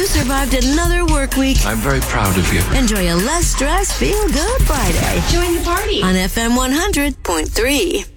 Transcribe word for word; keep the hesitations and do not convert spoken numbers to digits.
You survived another work week. I'm very proud of you. Enjoy a less stress, feel good Friday. Join the party on F M one hundred point three.